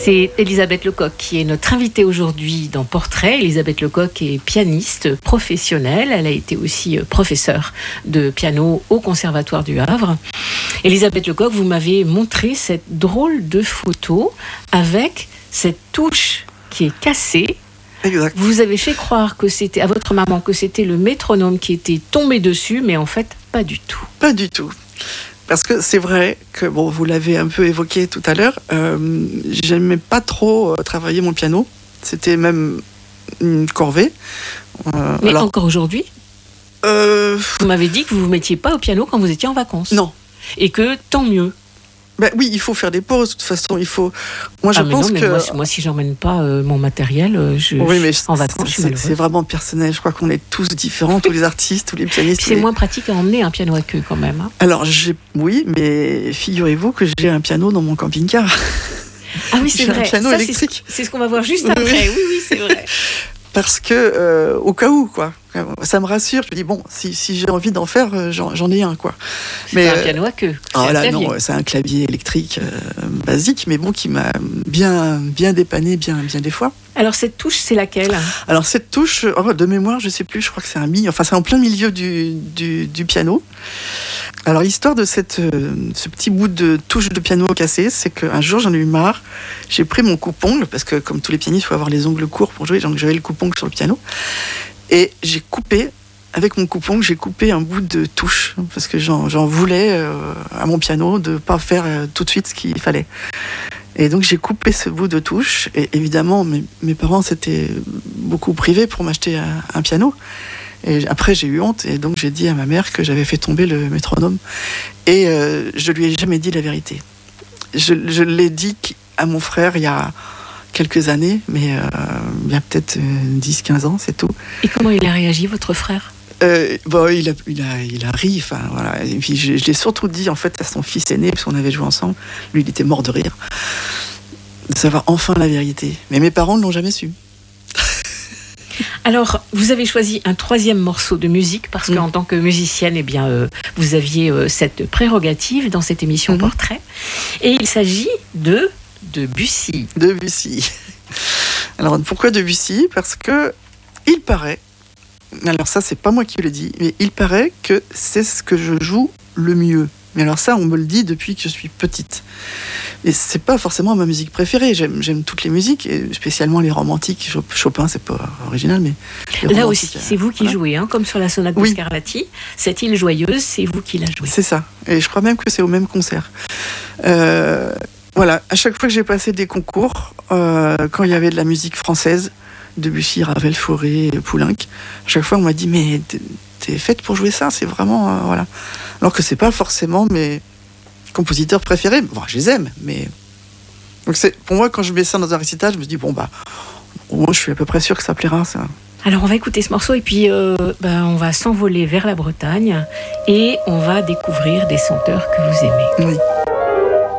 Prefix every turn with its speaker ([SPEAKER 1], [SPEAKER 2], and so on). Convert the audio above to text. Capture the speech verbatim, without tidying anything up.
[SPEAKER 1] C'est Elisabeth Lecoq qui est notre invitée aujourd'hui dans Portrait. Elisabeth Lecoq est pianiste professionnelle. Elle a été aussi professeure de piano au Conservatoire du Havre. Elisabeth Lecoq, vous m'avez montré cette drôle de photo avec cette touche qui est cassée.
[SPEAKER 2] Exact.
[SPEAKER 1] Vous avez fait croire que c'était à votre maman que c'était le métronome qui était tombé dessus, mais en fait, pas du tout.
[SPEAKER 2] Pas du tout. Parce que c'est vrai que, bon, vous l'avez un peu évoqué tout à l'heure, euh, j'aimais pas trop euh, travailler mon piano. C'était même une corvée.
[SPEAKER 1] Euh, Mais alors, encore aujourd'hui
[SPEAKER 2] euh...
[SPEAKER 1] Vous m'avez dit que vous ne vous mettiez pas au piano quand vous étiez en vacances.
[SPEAKER 2] Non.
[SPEAKER 1] Et que tant mieux.
[SPEAKER 2] Ben oui, il faut faire des pauses. De toute façon, il faut. Moi, je
[SPEAKER 1] ah, mais
[SPEAKER 2] pense
[SPEAKER 1] non, mais
[SPEAKER 2] que
[SPEAKER 1] moi, moi, si j'emmène pas euh, mon matériel, euh, je,
[SPEAKER 2] oui, mais
[SPEAKER 1] je en vacances,
[SPEAKER 2] c'est,
[SPEAKER 1] je
[SPEAKER 2] c'est vraiment personnel. Je crois qu'on est tous différents, tous les artistes, tous les pianistes.
[SPEAKER 1] C'est
[SPEAKER 2] les...
[SPEAKER 1] moins pratique à emmener un piano à queue, quand même. Hein.
[SPEAKER 2] Alors, j'ai... oui, mais figurez-vous que j'ai un piano dans mon camping-car.
[SPEAKER 1] Ah oui, c'est
[SPEAKER 2] j'ai
[SPEAKER 1] vrai.
[SPEAKER 2] Un piano
[SPEAKER 1] Ça,
[SPEAKER 2] électrique.
[SPEAKER 1] C'est, c'est ce qu'on va voir juste après. Oui, oui, oui c'est vrai.
[SPEAKER 2] Parce que, euh, au cas où, quoi. Ça me rassure. Je me dis, bon, si, si j'ai envie d'en faire, j'en, j'en ai un, quoi.
[SPEAKER 1] C'est mais, un euh, piano à queue.
[SPEAKER 2] Ah là, non, c'est un clavier électrique euh, basique, mais bon, qui m'a bien, bien dépanné, bien, bien des fois.
[SPEAKER 1] Alors, cette touche, c'est laquelle ?
[SPEAKER 2] Alors, cette touche, oh, de mémoire, je sais plus, je crois que c'est un mi. Enfin, c'est en plein milieu du, du, du piano. Alors, l'histoire de cette, euh, ce petit bout de touche de piano cassé, c'est qu'un jour, j'en ai eu marre. J'ai pris mon coupe-ongle, parce que comme tous les pianistes, il faut avoir les ongles courts pour jouer. Donc, j'avais le coupe-ongle sur le piano. Et j'ai coupé, avec mon coupe-ongle, j'ai coupé un bout de touche, parce que j'en, j'en voulais euh, à mon piano de ne pas faire euh, tout de suite ce qu'il fallait. Et donc, j'ai coupé ce bout de touche. Et évidemment, mes, mes parents s'étaient beaucoup privés pour m'acheter un, un piano. Et après, j'ai eu honte, et donc j'ai dit à ma mère que j'avais fait tomber le métronome. Et euh, je lui ai jamais dit la vérité. Je, je l'ai dit à mon frère il y a quelques années, mais euh, il y a peut-être dix quinze ans, c'est tout.
[SPEAKER 1] Et comment il a réagi, votre frère ?
[SPEAKER 2] Euh, bon, il a, il a, il a ri, enfin voilà. Et puis je, je l'ai surtout dit en fait à son fils aîné, parce qu'on avait joué ensemble. Lui, il était mort de rire, de savoir enfin la vérité. Mais mes parents ne l'ont jamais su.
[SPEAKER 1] Alors, vous avez choisi un troisième morceau de musique parce qu'en mmh. tant que musicienne, eh bien, euh, vous aviez euh, cette prérogative dans cette émission mmh. Portrait. Et il s'agit de Debussy.
[SPEAKER 2] Debussy. Alors, pourquoi Debussy ? Parce que il paraît, alors ça, c'est pas moi qui le dis, mais il paraît que c'est ce que je joue le mieux. Mais alors ça, on me le dit depuis que je suis petite. Et c'est pas forcément ma musique préférée. J'aime, j'aime toutes les musiques, et spécialement les romantiques. Chopin, c'est pas original, mais
[SPEAKER 1] là aussi, c'est vous qui voilà. jouez, hein, comme sur la sonate
[SPEAKER 2] oui.
[SPEAKER 1] de Scarlatti. Cette île joyeuse, c'est vous qui la jouez.
[SPEAKER 2] C'est ça. Et je crois même que c'est au même concert. Euh, voilà. À chaque fois que j'ai passé des concours, euh, quand il y avait de la musique française, Debussy, Ravel, Fauré, Poulenc, à chaque fois on m'a dit mais t'es, t'es faite pour jouer ça, c'est vraiment euh, voilà. Alors que c'est pas forcément mes compositeurs préférés. Bon, je les aime, mais donc c'est pour moi quand je mets ça dans un récital, je me dis bon bah au moins je suis à peu près sûr que ça plaira ça.
[SPEAKER 1] Alors on va écouter ce morceau et puis euh, bah, on va s'envoler vers la Bretagne et on va découvrir des chanteurs que vous aimez.
[SPEAKER 2] Oui.